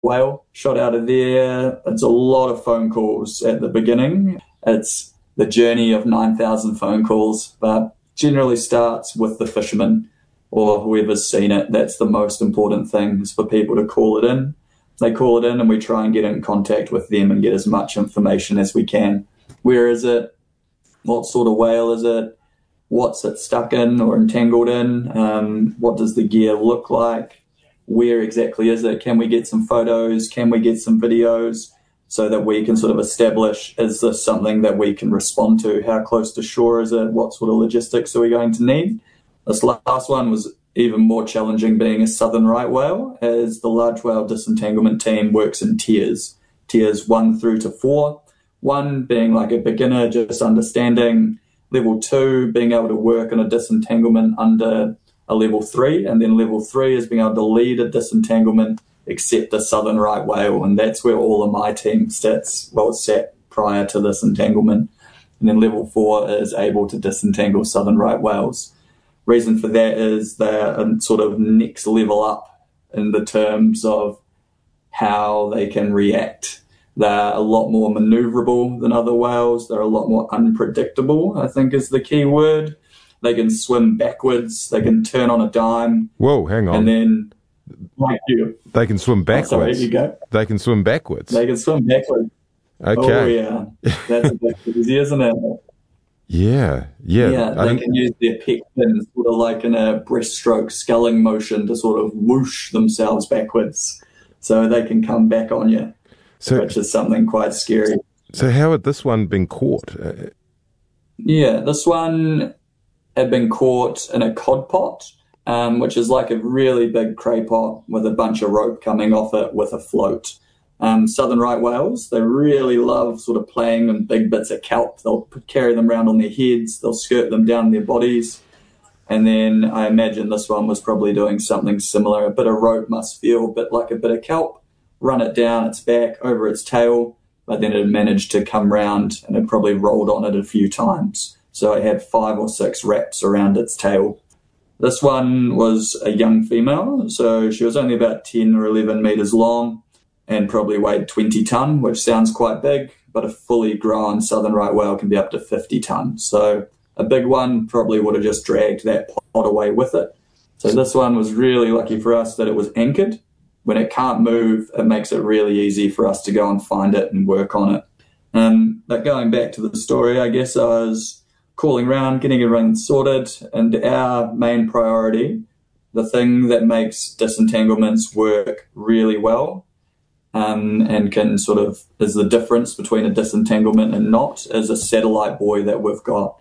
whale shot out of there. It's a lot of phone calls at the beginning. It's the journey of 9,000 phone calls, but generally starts with the fisherman or whoever's seen it. That's the most important thing, is for people to call it in. They call it in and we try and get in contact with them and get as much information as we can. Where is it? What sort of whale is it? What's it stuck in or entangled in? What does the gear look like? Where exactly is it? Can we get some photos? Can we get some videos so that we can sort of establish, is this something that we can respond to? How close to shore is it? What sort of logistics are we going to need? This last one was even more challenging, being a southern right whale, as the large whale disentanglement team works in tiers 1 through to 4. 1 being like a beginner, just understanding. Level 2 being able to work on a disentanglement under a level 3, and then level 3 is being able to lead a disentanglement except a southern right whale, and that's where all of my team sat prior to this entanglement. And then level 4 is able to disentangle southern right whales. Reason for that is they're sort of next level up in the terms of how they can react. They're a lot more maneuverable than other whales. They're a lot more unpredictable, I think is the key word. They can swim backwards. They can turn on a dime. Whoa, hang on. And then, like you. They can swim backwards. Oh, sorry, you go. They can swim backwards. They can swim backwards. Okay. Oh, yeah. That's a bit easy, isn't it? Yeah. Yeah, they can use their pec fins sort of like in a breaststroke sculling motion to sort of whoosh themselves backwards so they can come back on you, which is something quite scary. So how had this one been caught? Yeah, this one had been caught in a cod pot, which is like a really big cray pot with a bunch of rope coming off it with a float. Southern right whales, they really love sort of playing in big bits of kelp. They'll carry them around on their heads, they'll skirt them down their bodies, and then I imagine this one was probably doing something similar. A bit of rope must feel a bit like a bit of kelp, run it down its back, over its tail, but then it had managed to come round and it probably rolled on it a few times. So it had 5 or 6 wraps around its tail. This one was a young female, so she was only about 10 or 11 metres long, and probably weighed 20 tonne, which sounds quite big, but a fully grown southern right whale can be up to 50 tonne. So a big one probably would have just dragged that pot away with it. So this one was really lucky for us that it was anchored. When it can't move, it makes it really easy for us to go and find it and work on it. But going back to the story, I guess I was calling around, getting everything sorted, and our main priority, the thing that makes disentanglements work really well, and can sort of is the difference between a disentanglement and not, is a satellite buoy that we've got.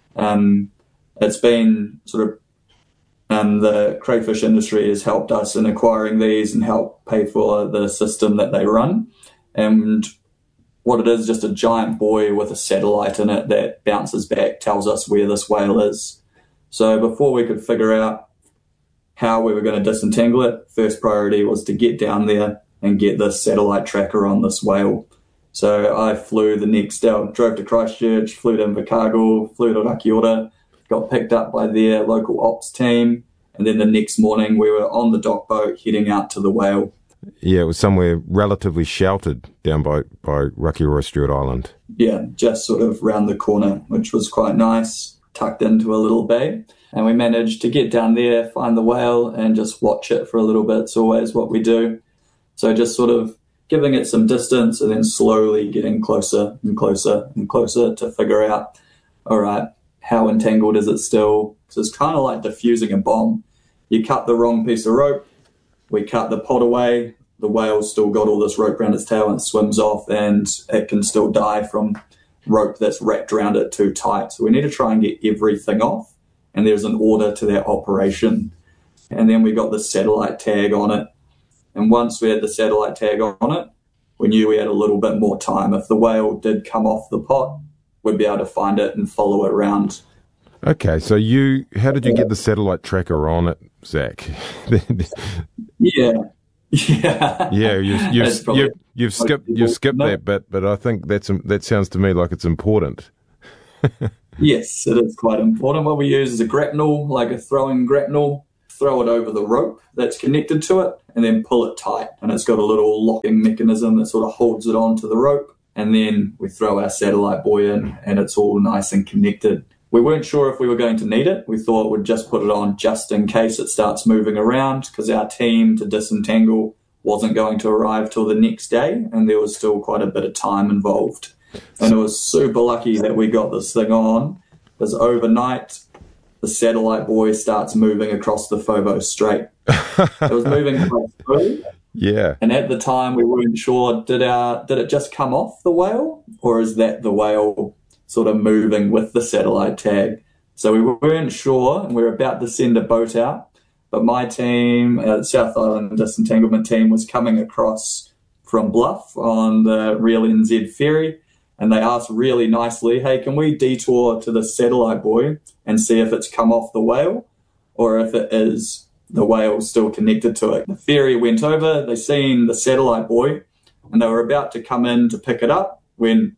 It's been sort of the crayfish industry has helped us in acquiring these and help pay for the system that they run. And what it is, just a giant buoy with a satellite in it that bounces back, tells us where this whale is. So before we could figure out how we were going to disentangle it, first priority was to get down there and get this satellite tracker on this whale. So I flew the next day, drove to Christchurch, flew to Invercargill, flew to Rakiota, got picked up by their local ops team, and then the next morning we were on the dock boat heading out to the whale. Yeah, it was somewhere relatively sheltered down by Rakiura Stewart Island. Yeah, just sort of round the corner, which was quite nice, tucked into a little bay. And we managed to get down there, find the whale, and just watch it for a little bit. It's always what we do. So just sort of giving it some distance and then slowly getting closer and closer and closer to figure out, all right, how entangled is it still? So it's kind of like diffusing a bomb. You cut the wrong piece of rope, we cut the pot away, the whale's still got all this rope around its tail and it swims off, and it can still die from rope that's wrapped around it too tight. So we need to try and get everything off, and there's an order to that operation. And then we got the satellite tag on it. And once we had the satellite tag on it, we knew we had a little bit more time. If the whale did come off the pot, we'd be able to find it and follow it around. Okay, so how did you get the satellite tracker on it, Zach? Yeah. Yeah, you've skipped that bit, but I think that sounds to me like it's important. Yes, it is quite important. What we use is a grapnel, like a throwing grapnel, throw it over the rope that's connected to it, and then pull it tight. And it's got a little locking mechanism that sort of holds it onto the rope. And then we throw our satellite buoy in, and it's all nice and connected. We weren't sure if we were going to need it. We thought we'd just put it on just in case it starts moving around, because our team to disentangle wasn't going to arrive till the next day, and there was still quite a bit of time involved. And it was super lucky that we got this thing on, because overnight the satellite buoy starts moving across the Phobos Strait. It was moving quite slowly. Yeah. And at the time we weren't sure, did it just come off the whale, or is that the whale sort of moving with the satellite tag? So we weren't sure, and we were about to send a boat out. But my team, South Island Disentanglement team, was coming across from Bluff on the Real NZ ferry, and they asked really nicely, hey, can we detour to the satellite buoy and see if it's come off the whale, or if it is the whale still connected to it? The ferry went over, they seen the satellite buoy, and they were about to come in to pick it up when,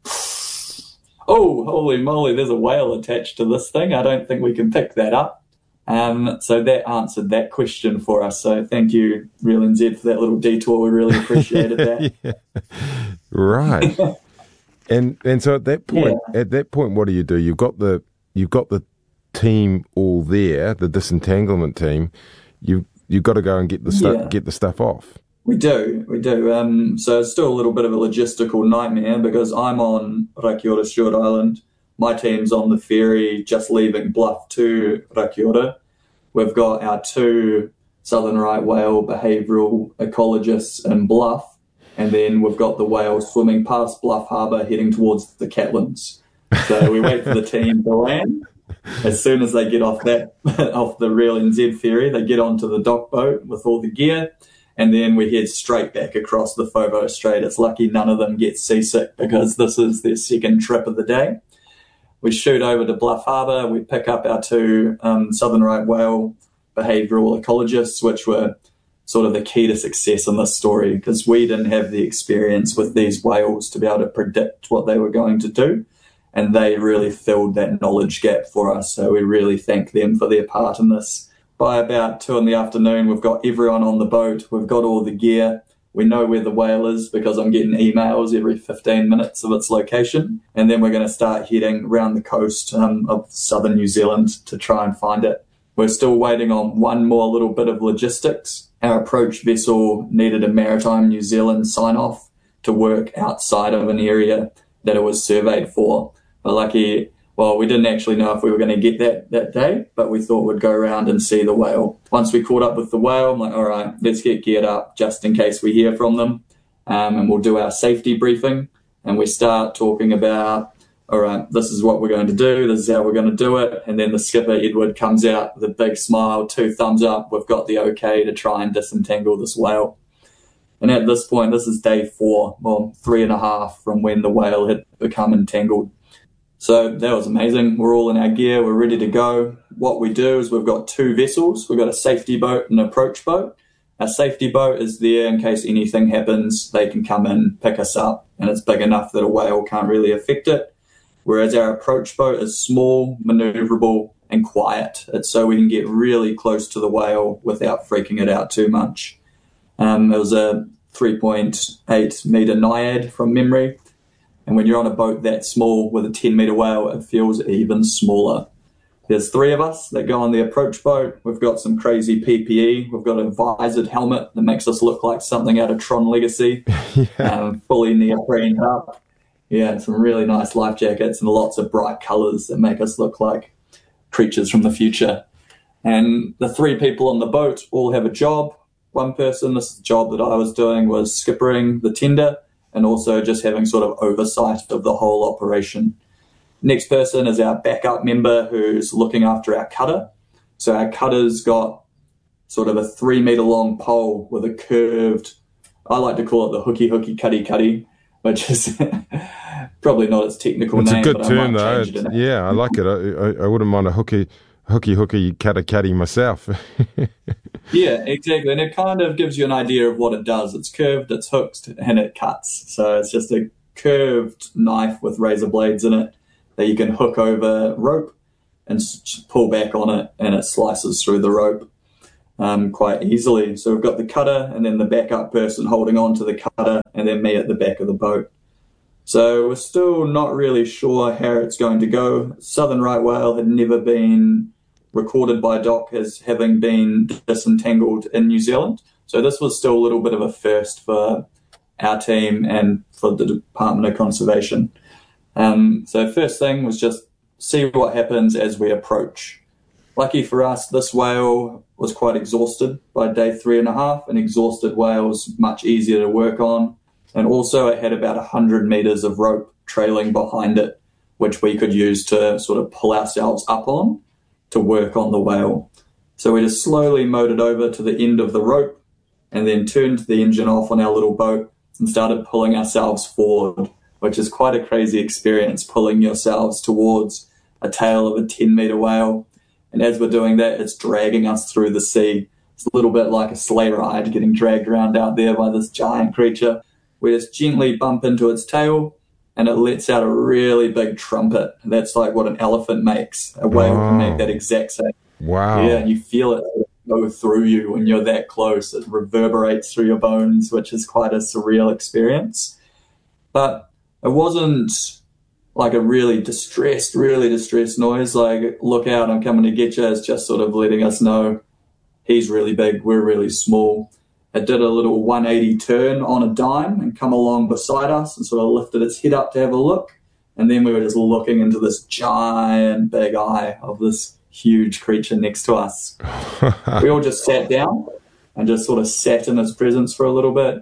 oh, holy moly, there's a whale attached to this thing. I don't think we can pick that up. So that answered that question for us. So thank you, Real NZ, for that little detour. We really appreciated that. Yeah. Right. and so at that point, what do? You've got the team all there, the disentanglement team. You've got to go and get the stuff off. We do. So it's still a little bit of a logistical nightmare, because I'm on Rakiota Stewart Island. My team's on the ferry just leaving Bluff to Rakiota. We've got our 2 southern right whale behavioural ecologists in Bluff, and then we've got the whales swimming past Bluff Harbour heading towards the Catlins. So we wait for the team to land. As soon as they get off the Real NZ ferry, they get onto the dock boat with all the gear, and then we head straight back across the Phobos Strait. It's lucky none of them get seasick, because this is their second trip of the day. We shoot over to Bluff Harbour, we pick up our 2 southern right whale behavioural ecologists, which were sort of the key to success in this story, because we didn't have the experience with these whales to be able to predict what they were going to do, and they really filled that knowledge gap for us, so we really thank them for their part in this. By about 2 PM, we've got everyone on the boat, we've got all the gear. We know where the whale is, because I'm getting emails every 15 minutes of its location. And then we're going to start heading around the coast of southern New Zealand to try and find it. We're still waiting on one more little bit of logistics. Our approach vessel needed a Maritime New Zealand sign-off to work outside of an area that it was surveyed for. But we didn't actually know if we were going to get that day, but we thought we'd go around and see the whale. Once we caught up with the whale, I'm like, all right, let's get geared up just in case we hear from them. And we'll do our safety briefing. And we start talking about, all right, this is what we're going to do. This is how we're going to do it. And then the skipper, Edward, comes out with a big smile, 2 thumbs up. We've got the okay to try and disentangle this whale. And at this point, this is day 4, 3.5 from when the whale had become entangled. So that was amazing. We're all in our gear. We're ready to go. What we do is we've got 2 vessels. We've got a safety boat and an approach boat. Our safety boat is there in case anything happens. They can come in, pick us up, and it's big enough that a whale can't really affect it. Whereas our approach boat is small, maneuverable, and quiet. It's so we can get really close to the whale without freaking it out too much. It was a 3.8 metre Naiad from memory. And when you're on a boat that small with a 10-metre whale, it feels even smaller. There's 3 of us that go on the approach boat. We've got some crazy PPE. We've got a visored helmet that makes us look like something out of Tron Legacy, fully neoprene up. Yeah, some really nice life jackets and lots of bright colours that make us look like creatures from the future. And the 3 people on the boat all have a job. One person, this is the job that I was doing, was skippering the tender, and also just having sort of oversight of the whole operation. Next person is our backup member who's looking after our cutter. So our cutter's got sort of a 3-metre long pole with a curved, I like to call it the hooky cuddy, which is probably not its technical name. It's a good term though. Yeah, I like it. I wouldn't mind a hooky cuddy myself. Yeah, exactly. And it kind of gives you an idea of what it does. It's curved, it's hooked, and it cuts. So it's just a curved knife with razor blades in it that you can hook over rope and pull back on it, and it slices through the rope. quite easily. So we've got the cutter and then the backup person holding on to the cutter and then me at the back of the boat. So we're still not really sure how it's going to go. Southern right whale had never been recorded by Doc as having been disentangled in New Zealand. So this was still a little bit of a first for our team and for the Department of Conservation. So first thing was just see what happens as we approach. Lucky for us, this whale was quite exhausted by day 3.5. An exhausted whale is much easier to work on. And also it had about 100 meters of rope trailing behind it, which we could use to sort of pull ourselves up on to work on the whale. So we just slowly mowed it over to the end of the rope and then turned the engine off on our little boat and started pulling ourselves forward, which is quite a crazy experience, pulling yourselves towards a tail of a 10-meter whale. And as we're doing that, it's dragging us through the sea. It's a little bit like a sleigh ride getting dragged around out there by this giant creature. We just gently bump into its tail and it lets out a really big trumpet. That's like what an elephant makes. A whale can make that exact same. Wow. Yeah, and you feel it go through you when you're that close. It reverberates through your bones, which is quite a surreal experience. But it wasn't like a really distressed noise, like, look out, I'm coming to get you. It's just sort of letting us know he's really big, we're really small. It did a little 180 turn on a dime and come along beside us and sort of lifted its head up to have a look. And then we were just looking into this giant big eye of this huge creature next to us. We all just sat down and just sort of sat in its presence for a little bit.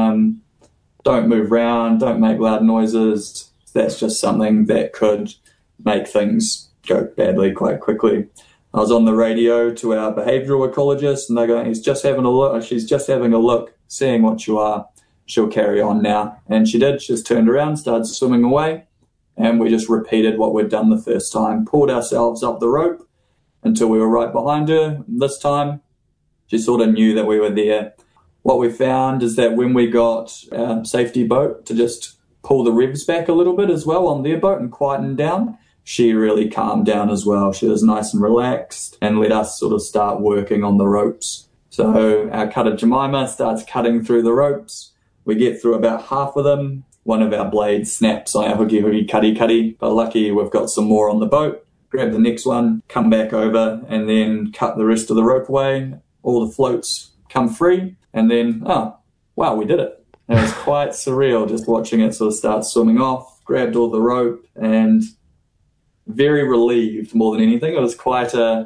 Don't move around, don't make loud noises. That's just something that could make things go badly quite quickly. I was on the radio to our behavioural ecologist, and they're going, he's just having a look, she's just having a look, seeing what you are. She'll carry on now. And she did. She just turned around, started swimming away, and we just repeated what we'd done the first time, pulled ourselves up the rope until we were right behind her. This time, she sort of knew that we were there. What we found is that when we got our safety boat to just pull the revs back a little bit as well on their boat and quieten down, she really calmed down as well. She was nice and relaxed and let us sort of start working on the ropes. So our cutter Jemima starts cutting through the ropes. We get through about half of them. One of our blades snaps on our hooky cutty, but lucky we've got some more on the boat. Grab the next one, come back over, and then cut the rest of the rope away. All the floats come free, and then, oh, wow, we did it. And it was quite surreal just watching it sort of start swimming off, grabbed all the rope, and very relieved more than anything. It was quite a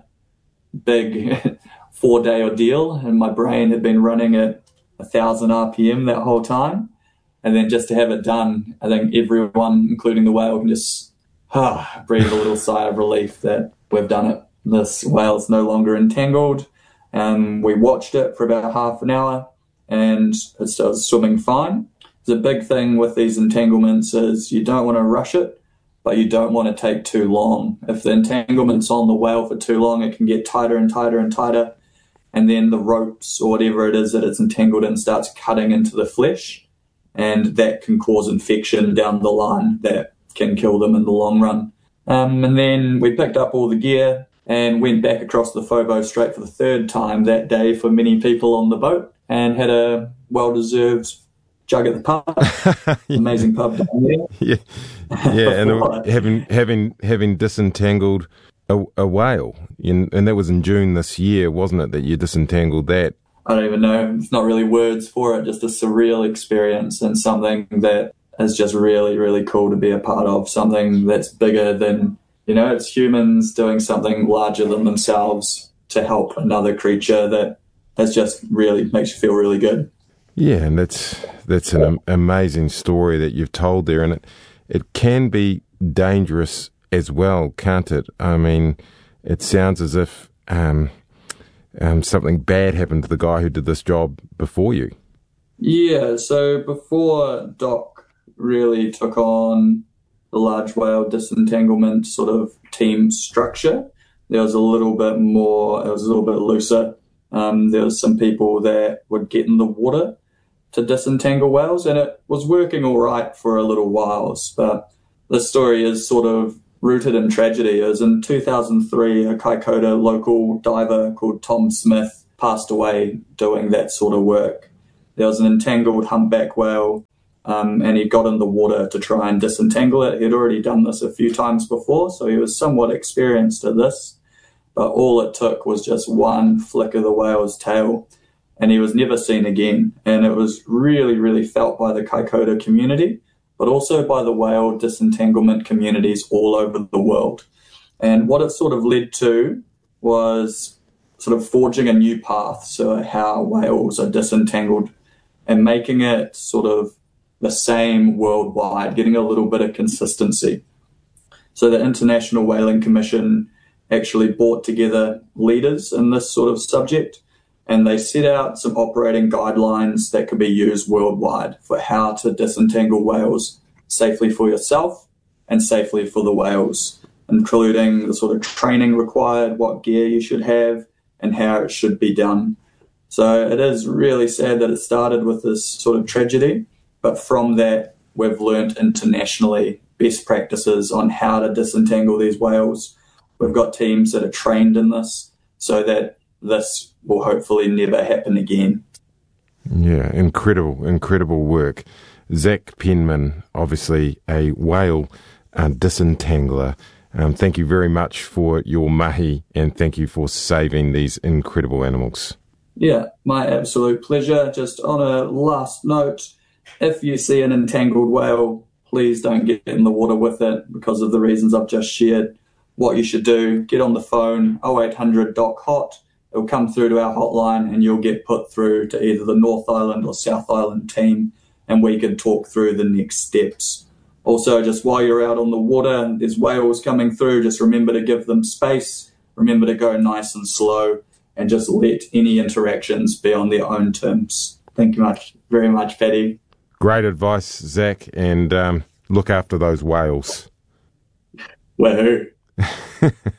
big 4-day ordeal, and my brain had been running at 1,000 RPM that whole time. And then just to have it done, I think everyone, including the whale, can just breathe a little sigh of relief that we've done it. This whale's no longer entangled. We watched it for about half an hour, and it started swimming fine. The big thing with these entanglements is you don't want to rush it, but you don't want to take too long. If the entanglement's on the whale for too long, it can get tighter and tighter and tighter, and then the ropes or whatever it is that it's entangled in starts cutting into the flesh, and that can cause infection down the line that can kill them in the long run. And then we picked up all the gear and went back across the Fobo Strait for the third time that day for many people on the boat, and had a well-deserved jug at the pub. Amazing pub down there. Yeah, and having disentangled a whale, and that was in June this year, wasn't it, that you disentangled that? I don't even know. It's not really words for it, just a surreal experience and something that is just really, really cool to be a part of, something that's bigger than, it's humans doing something larger than themselves to help another creature that has just really makes you feel really good. Yeah, and that's an amazing story that you've told there, and it can be dangerous as well, can't it? I mean, it sounds as if something bad happened to the guy who did this job before you. Yeah, so before Doc really took on the large whale disentanglement sort of team structure, there was a little bit more, it was a little bit looser. There was some people that would get in the water to disentangle whales, and it was working all right for a little while. But the story is sort of rooted in tragedy. It was in 2003, a Kaikoura local diver called Tom Smith passed away doing that sort of work. There was an entangled humpback whale, and he got in the water to try and disentangle it. He'd already done this a few times before, so he was somewhat experienced at this. But all it took was just one flick of the whale's tail, and he was never seen again. And it was really, really felt by the Kaikoura community, but also by the whale disentanglement communities all over the world. And what it sort of led to was sort of forging a new path, so how whales are disentangled, and making it sort of the same worldwide, getting a little bit of consistency. So the International Whaling Commission actually brought together leaders in this sort of subject, and they set out some operating guidelines that could be used worldwide for how to disentangle whales safely for yourself and safely for the whales, including the sort of training required, what gear you should have, and how it should be done. So it is really sad that it started with this sort of tragedy, but from that we've learned internationally best practices on how to disentangle these whales. We've got teams that are trained in this so that this will hopefully never happen again. Yeah, incredible work. Zach Penman, obviously a whale disentangler. Thank you very much for your mahi, and thank you for saving these incredible animals. Yeah, my absolute pleasure. Just on a last note, if you see an entangled whale, please don't get in the water with it because of the reasons I've just shared. What you should do, get on the phone, 0800 DOC-HOT. It'll come through to our hotline and you'll get put through to either the North Island or South Island team, and we can talk through the next steps. Also, just while you're out on the water, there's whales coming through, just remember to give them space, remember to go nice and slow, and just let any interactions be on their own terms. Thank you very much, Paddy. Great advice, Zach, and look after those whales. Woohoo.